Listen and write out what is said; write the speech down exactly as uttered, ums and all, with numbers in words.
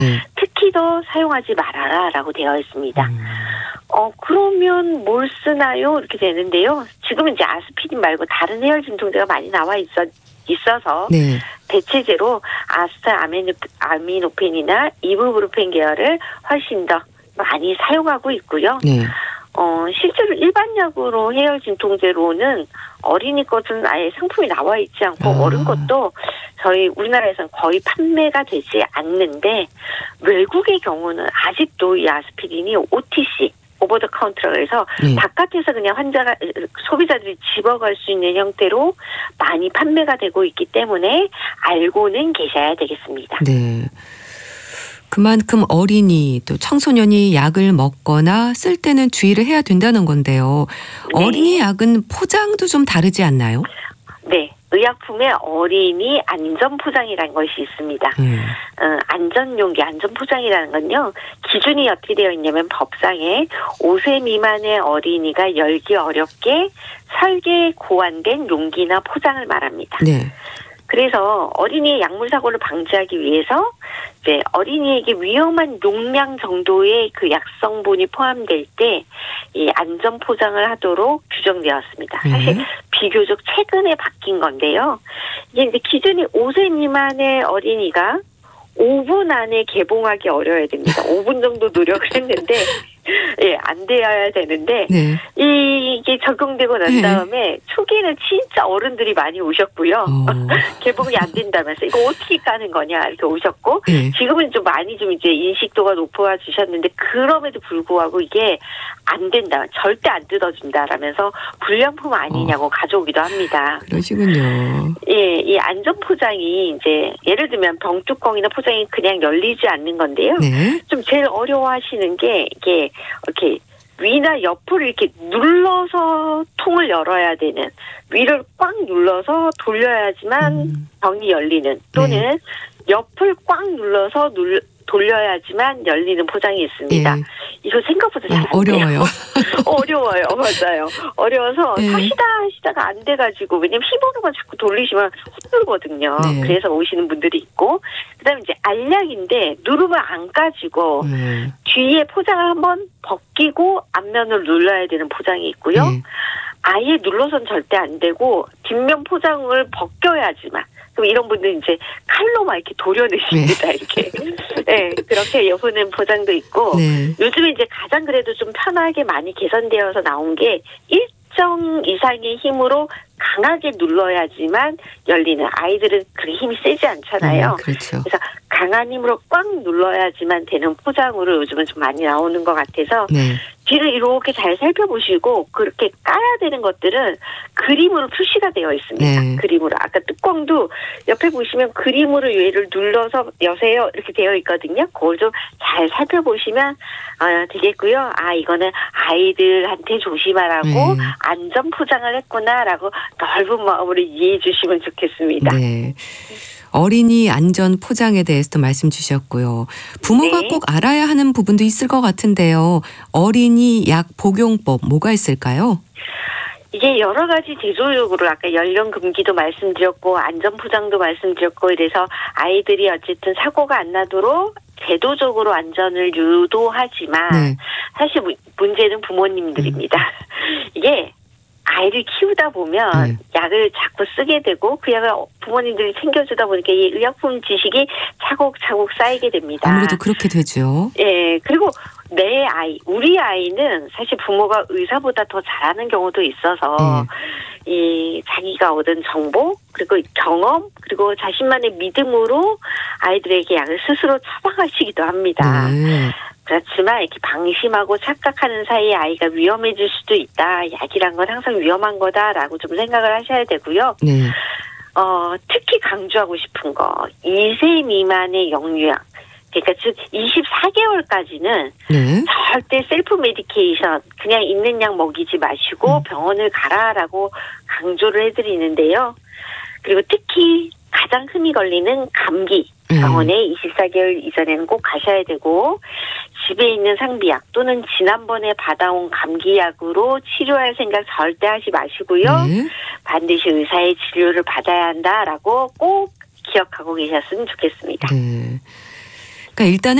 네. 특히 더 사용하지 말아라라고 되어 있습니다. 음. 어 그러면 뭘 쓰나요? 이렇게 되는데요. 지금은 이제 아스피린 말고 다른 해열 진통제가 많이 나와 있어 있어서 네. 대체제로 아스타 아미노, 아미노펜이나 이부브루펜 계열을 훨씬 더 많이 사용하고 있고요. 네. 어 실제로 일반 약으로 해열 진통제로는 어린이 것은 아예 상품이 나와 있지 않고 아. 어른 것도 저희 우리나라에서는 거의 판매가 되지 않는데 외국의 경우는 아직도 이 아스피린이 오티씨 오버 더 카운터라고 해서 네. 바깥에서 그냥 환자가 소비자들이 집어갈 수 있는 형태로 많이 판매가 되고 있기 때문에 알고는 계셔야 되겠습니다. 네. 그만큼 어린이 또 청소년이 약을 먹거나 쓸 때는 주의를 해야 된다는 건데요. 네. 어린이 약은 포장도 좀 다르지 않나요? 네. 의약품에 어린이 안전 포장이라는 것이 있습니다. 음. 어, 안전용기, 안전 포장이라는 건요. 기준이 어떻게 되어 있냐면 법상에 오 세 미만의 어린이가 열기 어렵게 설계 고안된 용기나 포장을 말합니다. 네. 그래서 어린이의 약물 사고를 방지하기 위해서 이제 어린이에게 위험한 용량 정도의 그 약성분이 포함될 때 이 안전 포장을 하도록 규정되었습니다. 사실 네. 비교적 최근에 바뀐 건데요. 이게 이제 기준이 오 세 미만의 어린이가 오 분 안에 개봉하기 어려워야 됩니다. 오 분 정도 노력을 했는데 예, 안 돼야 되는데 네. 이게 적용되고 난 다음에 초기에는 진짜 어른들이 많이 오셨고요. 어. 개봉이 안 된다면서 이거 어떻게 까는 거냐 이렇게 오셨고 네. 지금은 좀 많이 좀 이제 인식도가 높아지셨는데 그럼에도 불구하고 이게 안 된다, 절대 안 뜯어준다라면서 불량품 아니냐고 어. 가져오기도 합니다. 그러시군요. 예, 이 안전 포장이 이제 예를 들면 병뚜껑이나 포장이 그냥 열리지 않는 건데요. 네. 좀 제일 어려워하시는 게 이게 이렇게 위나 옆을 이렇게 눌러서 통을 열어야 되는 위를 꽉 눌러서 돌려야지만 음. 병이 열리는 또는 네. 옆을 꽉 눌러서 눌, 돌려야지만 열리는 포장이 있습니다. 예. 이거 생각보다 잘 안 돼요. 어려워요. 어려워요. 맞아요. 어려워서 네. 하시다 하시다가 안 돼가지고 왜냐면 휘보르만 자꾸 돌리시면 헛돌거든요. 네. 그래서 오시는 분들이 있고 그다음에 이제 알약인데 누르면 안 까지고 네. 뒤에 포장을 한번 벗기고 앞면을 눌러야 되는 포장이 있고요. 네. 아예 눌러서는 절대 안 되고 뒷면 포장을 벗겨야지만 그럼 이런 분들은 이제 칼로만 이렇게 도려내십니다. 네. 이렇게. 네, 그렇게 여부는 포장도 있고 네. 요즘에 이제 가장 그래도 좀 편하게 많이 개선되어서 나온 게 일정 이상의 힘으로 강하게 눌러야지만 열리는 아이들은 그렇게 힘이 세지 않잖아요. 네, 그렇죠. 그래서 강한 힘으로 꽉 눌러야지만 되는 포장으로 요즘은 좀 많이 나오는 것 같아서 네. 뒤를 이렇게 잘 살펴보시고 그렇게 까야 되는 것들은 그림으로 표시가 되어 있습니다. 네. 그림으로. 아까 뚜껑도 옆에 보시면 그림으로 얘를 눌러서 여세요 이렇게 되어 있거든요. 그걸 좀 잘 살펴보시면 아, 되겠고요. 아 이거는 아이들한테 조심하라고 네. 안전 포장을 했구나라고 넓은 마음으로 이해해 주시면 좋겠습니다. 네. 어린이 안전 포장에 대해서도 말씀 주셨고요. 부모가 네. 꼭 알아야 하는 부분도 있을 것 같은데요. 어린이 약 복용법 뭐가 있을까요? 이게 여러 가지 제도적으로 아까 연령 금기도 말씀드렸고 안전 포장도 말씀드렸고 이래서 아이들이 어쨌든 사고가 안 나도록 제도적으로 안전을 유도하지만 네. 사실 문제는 부모님들입니다. 이게 아이를 키우다 보면 네. 약을 자꾸 쓰게 되고 그 약을 부모님들이 챙겨주다 보니까 이 의약품 지식이 차곡차곡 쌓이게 됩니다. 아무래도 그렇게 되죠. 예, 그리고 내 아이, 우리 아이는 사실 부모가 의사보다 더 잘하는 경우도 있어서 네. 이 자기가 얻은 정보 그리고 경험 그리고 자신만의 믿음으로 아이들에게 약을 스스로 처방하시기도 합니다. 네. 그렇지만 이렇게 방심하고 착각하는 사이에 아이가 위험해질 수도 있다. 약이란 건 항상 위험한 거다라고 좀 생각을 하셔야 되고요. 네. 어, 특히 강조하고 싶은 거 이 세 미만의 영유약 그러니까 즉 이십사 개월까지는 네. 절대 셀프 메디케이션 그냥 있는 약 먹이지 마시고 음. 병원을 가라라고 강조를 해드리는데요. 그리고 특히 가장 흔히 걸리는 감기 병원에 음. 이십사 개월 이전에는 꼭 가셔야 되고 집에 있는 상비약 또는 지난번에 받아온 감기약으로 치료할 생각 절대 하지 마시고요. 네. 반드시 의사의 치료를 받아야 한다라고 꼭 기억하고 계셨으면 좋겠습니다. 네. 그러니까 일단은